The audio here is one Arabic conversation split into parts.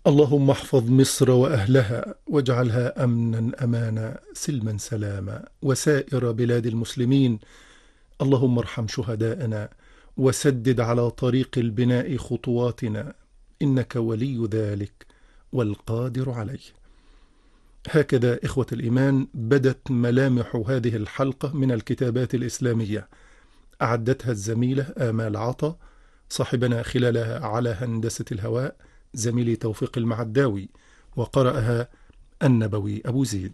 اللهم احفظ مصر وأهلها واجعلها أمنا أمانا سلما سلاما وسائر بلاد المسلمين. اللهم ارحم شهداءنا وسدد على طريق البناء خطواتنا، إنك ولي ذلك والقادر عليه. هكذا إخوة الإيمان بدت ملامح هذه الحلقة من الكتابات الإسلامية، أعدتها الزميلة آمال عطا، صاحبنا خلالها على هندسة الهواء زميلي توفيق المعداوي، وقرأها النبوي أبو زيد.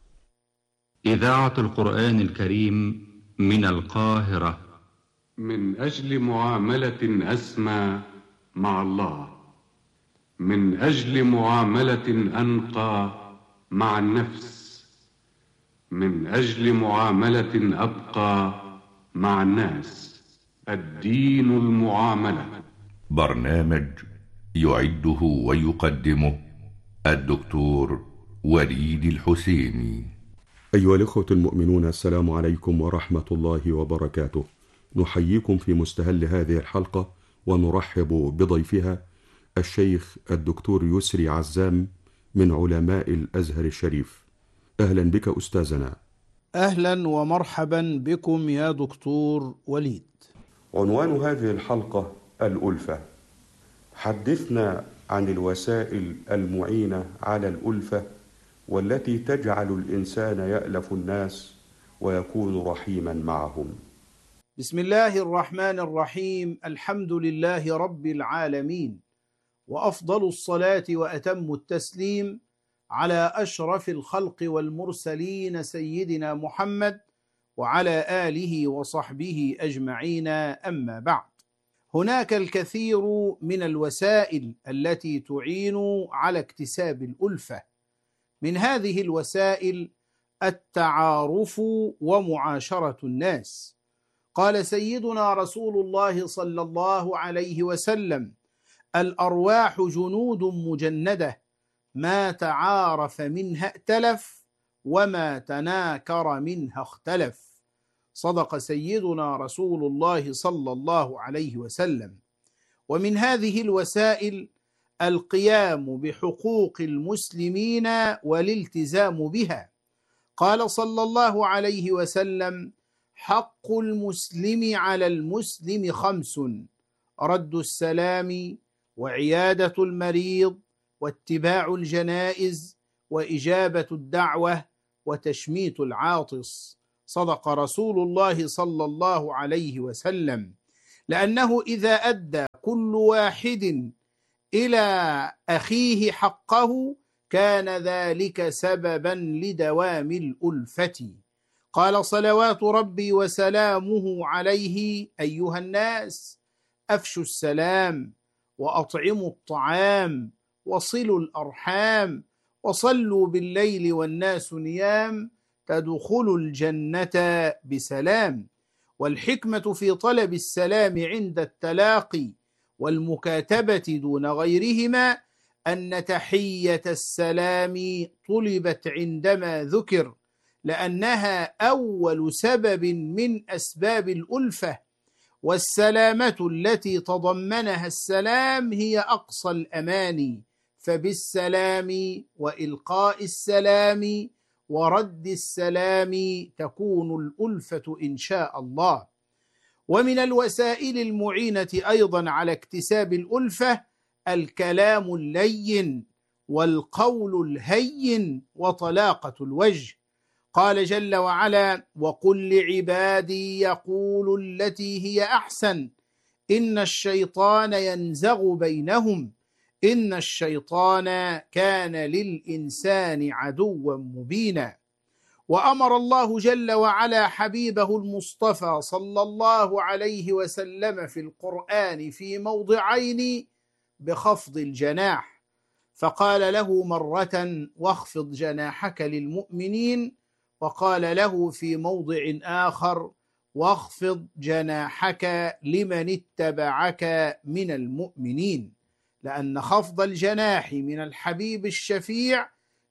إذاعة القرآن الكريم من القاهرة. من أجل معاملة أسمى مع الله، من أجل معاملة أنقى مع النفس، من أجل معاملة أبقى مع الناس، الدين المعاملة. برنامج يعده ويقدمه الدكتور وليد الحسيني. أيها الإخوة المؤمنون، السلام عليكم ورحمة الله وبركاته. نحييكم في مستهل هذه الحلقة ونرحب بضيفها الشيخ الدكتور يسري عزام من علماء الأزهر الشريف. أهلا بك أستاذنا. أهلا ومرحبا بكم يا دكتور وليد. عنوان هذه الحلقة الألفة. حدثنا عن الوسائل المعينة على الألفة والتي تجعل الإنسان يألف الناس ويكون رحيما معهم. بسم الله الرحمن الرحيم. الحمد لله رب العالمين، وأفضل الصلاة وأتم التسليم على أشرف الخلق والمرسلين سيدنا محمد وعلى آله وصحبه أجمعين. أما بعد، هناك الكثير من الوسائل التي تعين على اكتساب الألفة. من هذه الوسائل التعارف ومعاشرة الناس. قال سيدنا رسول الله صلى الله عليه وسلم: الأرواح جنود مجندة، ما تعارف منها ائتلف وما تناكر منها اختلف. صدق سيدنا رسول الله صلى الله عليه وسلم. ومن هذه الوسائل القيام بحقوق المسلمين والالتزام بها. قال صلى الله عليه وسلم: حق المسلم على المسلم 5: رد السلام، وعيادة المريض، واتباع الجنائز، وإجابة الدعوة، وتشميت العاطس. صدق رسول الله صلى الله عليه وسلم، لأنه إذا أدى كل واحد إلى أخيه حقه كان ذلك سببا لدوام الألفة. قال صلوات ربي وسلامه عليه: أيها الناس، أفشوا السلام، وأطعموا الطعام، وصلوا الأرحام، وصلوا بالليل والناس نيام، تدخلوا الجنة بسلام. والحكمة في طلب السلام عند التلاقي والمكاتبة دون غيرهما أن تحية السلام طلبت عندما ذكر، لأنها أول سبب من أسباب الألفة، والسلامة التي تضمنها السلام هي أقصى الأمان، فبالسلام وإلقاء السلام ورد السلام تكون الألفة إن شاء الله. ومن الوسائل المعينة أيضا على اكتساب الألفة الكلام اللين والقول الهين وطلاقة الوجه. قال جل وعلا: وقل لعبادي يقولوا التي هي أحسن إن الشيطان ينزغ بينهم إن الشيطان كان للإنسان عدوا مبينا. وأمر الله جل وعلا حبيبه المصطفى صلى الله عليه وسلم في القرآن في موضعين بخفض الجناح، فقال له مرة: واخفض جناحك للمؤمنين، وقال له في موضع آخر: واخفض جناحك لمن اتبعك من المؤمنين. لأن خفض الجناح من الحبيب الشفيع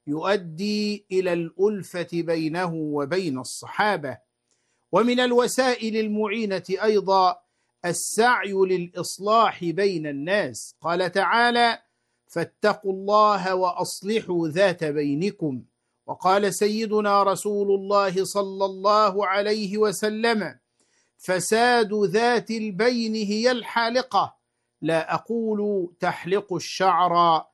يؤدي إلى الألفة بينه وبين الصحابة. ومن الوسائل المعينة أيضا السعي للإصلاح بين الناس. قال تعالى: فاتقوا الله وأصلحوا ذات بينكم. وقال سيدنا رسول الله صلى الله عليه وسلم: فساد ذات البين هي الحالقة، لا أقول تحلق الشعر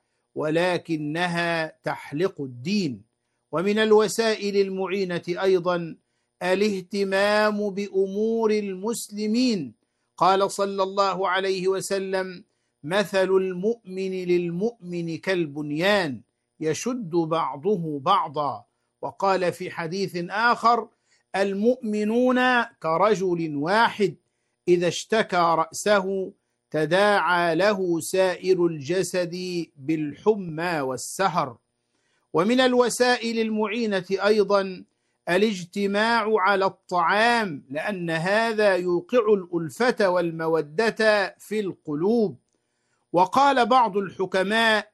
ولكنها تحلق الدين. ومن الوسائل المعينة أيضا الاهتمام بأمور المسلمين. قال صلى الله عليه وسلم: مثل المؤمن للمؤمن كالبنيان يشد بعضه بعضا. وقال في حديث آخر: المؤمنون كرجل واحد إذا اشتكى رأسه تداعى له سائر الجسد بالحمى والسهر. ومن الوسائل المعينة أيضا الاجتماع على الطعام، لأن هذا يوقع الألفة والمودة في القلوب. وقال بعض الحكماء: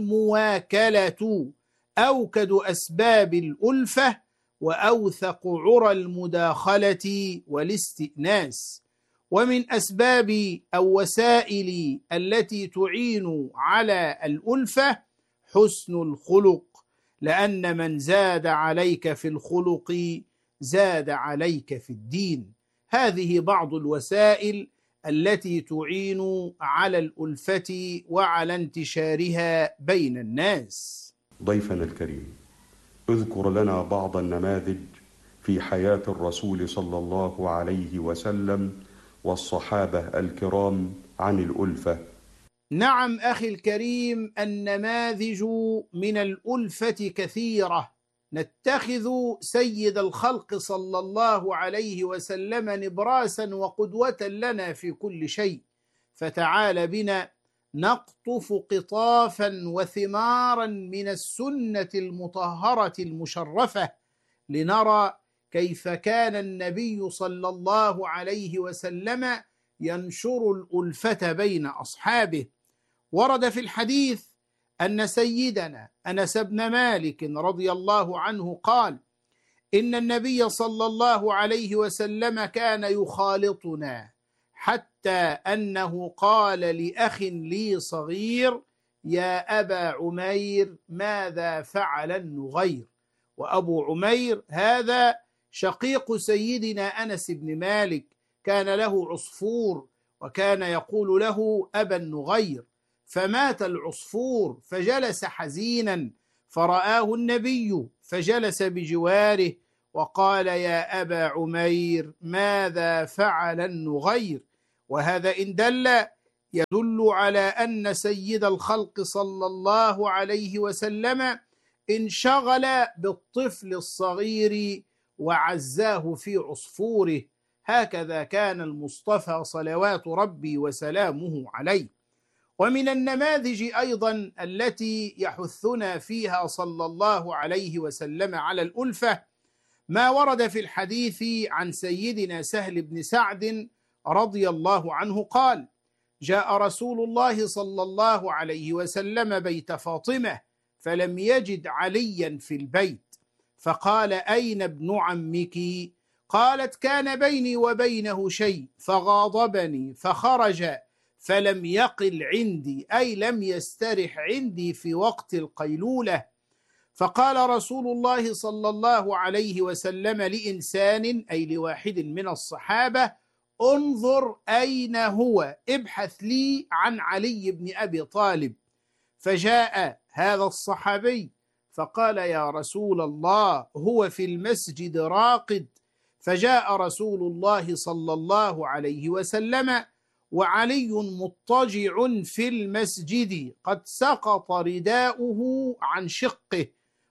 المواكلة أوكد أسباب الألفة وأوثق عرى المداخلة والاستئناس. ومن أسباب أو وسائل التي تعين على الألفة حسن الخلق، لأن من زاد عليك في الخلق زاد عليك في الدين. هذه بعض الوسائل التي تعين على الألفة وعلى انتشارها بين الناس. ضيفنا الكريم، اذكر لنا بعض النماذج في حياة الرسول صلى الله عليه وسلم والصحابة الكرام عن الألفة. نعم أخي الكريم، النماذج من الألفة كثيرة. نتخذ سيد الخلق صلى الله عليه وسلم نبراسا وقدوة لنا في كل شيء، فتعال بنا نقطف قطافا وثمارا من السنة المطهرة المشرفة لنرى كيف كان النبي صلى الله عليه وسلم ينشر الألفة بين أصحابه. ورد في الحديث أن سيدنا أنس بن مالك رضي الله عنه قال: إن النبي صلى الله عليه وسلم كان يخالطنا، حتى أنه قال لأخ لي صغير: يا أبا عمير ماذا فعل النغير؟ وأبو عمير هذا شقيق سيدنا أنس بن مالك، كان له عصفور وكان يقول له أبا النغير، فمات العصفور فجلس حزينا، فرآه النبي فجلس بجواره وقال: يا أبا عمير ماذا فعل النغير؟ وهذا إن يدل على أن سيد الخلق صلى الله عليه وسلم انشغل بالطفل الصغير وعزاه في عصفوره. هكذا كان المصطفى صلوات ربي وسلامه عليه. ومن النماذج أيضا التي يحثنا فيها صلى الله عليه وسلم على الألفة ما ورد في الحديث عن سيدنا سهل بن سعد رضي الله عنه قال: جاء رسول الله صلى الله عليه وسلم بيت فاطمة فلم يجد عليا في البيت، فقال: أين ابن عمك؟ قالت: كان بيني وبينه شيء فغاضبني فخرج فلم يقل عندي، أي لم يسترح عندي في وقت القيلولة. فقال رسول الله صلى الله عليه وسلم لإنسان، أي لواحد من الصحابة: انظر أين هو، ابحث لي عن علي بن أبي طالب. فجاء هذا الصحابي فقال: يا رسول الله هو في المسجد راقد. فجاء رسول الله صلى الله عليه وسلم وعلي مضطجع في المسجد، قد سقط رداؤه عن شقه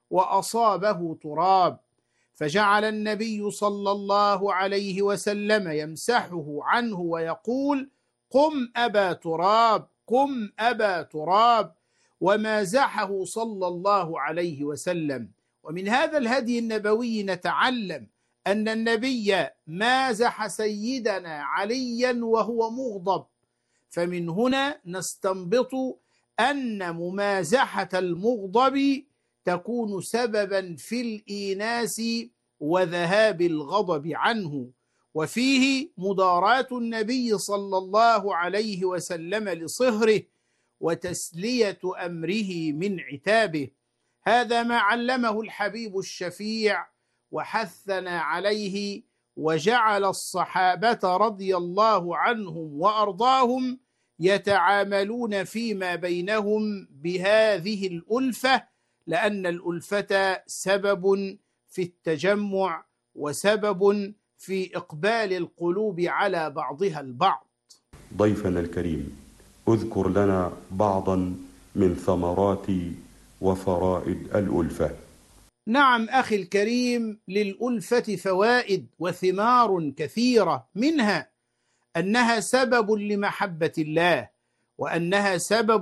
وأصابه تراب، فجعل النبي صلى الله عليه وسلم يمسحه عنه ويقول: قم أبا تراب، قم أبا تراب، ومازحه صلى الله عليه وسلم. ومن هذا الهدي النبوي نتعلم أن النبي مازح سيدنا عليا وهو مغضب، فمن هنا نستنبط أن ممازحة المغضب تكون سببا في الإيناس وذهاب الغضب عنه، وفيه مداراة النبي صلى الله عليه وسلم لصهره، وتسلية أمره من عتابه. هذا ما علمه الحبيب الشفيع وحثنا عليه، وجعل الصحابة رضي الله عنهم وأرضاهم يتعاملون فيما بينهم بهذه الألفة، لأن الألفة سبب في التجمع وسبب في إقبال القلوب على بعضها البعض. ضيفنا الكريم، اذكر لنا بعضا من ثمرات وفرائد الألفة. نعم أخي الكريم، للألفة فوائد وثمار كثيرة، منها أنها سبب لمحبة الله، وأنها سبب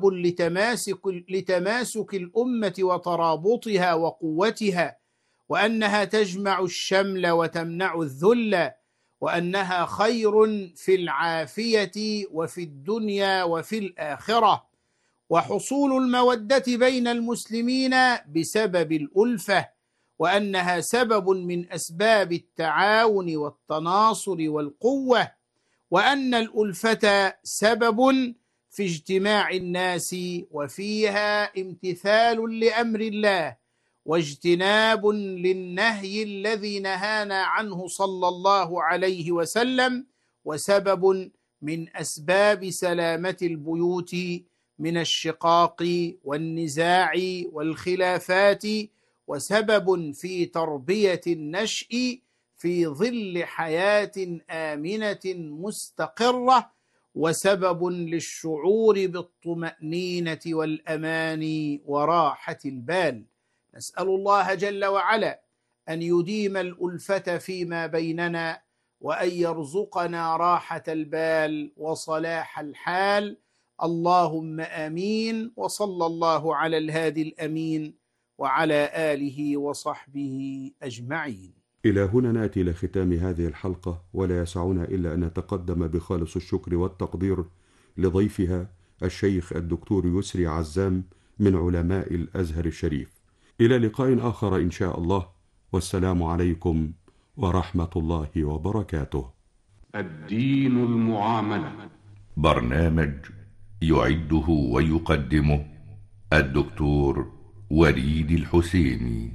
لتماسك الأمة وترابطها وقوتها، وأنها تجمع الشمل وتمنع الذل، وأنها خير في العافية وفي الدنيا وفي الآخرة، وحصول المودة بين المسلمين بسبب الألفة، وأنها سبب من أسباب التعاون والتناصر والقوة، وأن الألفة سبب في اجتماع الناس وفيها امتثال لأمر الله واجتناب للنهي الذي نهانا عنه صلى الله عليه وسلم، وسبب من أسباب سلامة البيوت من الشقاق والنزاع والخلافات، وسبب في تربية النشء في ظل حياة آمنة مستقرة، وسبب للشعور بالطمأنينة والأمان وراحة البال. نسأل الله جل وعلا أن يديم الألفة فيما بيننا، وأن يرزقنا راحة البال وصلاح الحال. اللهم آمين. وصلى الله على الهادي الأمين وعلى آله وصحبه أجمعين. إلى هنا نأتي لختام هذه الحلقة، ولا يسعنا إلا أن نتقدم بخالص الشكر والتقدير لضيفها الشيخ الدكتور يسري عزام من علماء الأزهر الشريف. إلى لقاء آخر إن شاء الله، والسلام عليكم ورحمة الله وبركاته. الدين المعاملة، برنامج يعده ويقدمه الدكتور وليد الحسيني.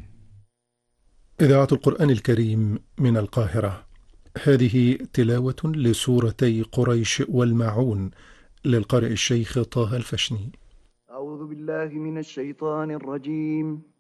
إذاعة القرآن الكريم من القاهرة. هذه تلاوة لسورتي قريش والماعون للقارئ الشيخ طه الفشني. أعوذ بالله من الشيطان الرجيم.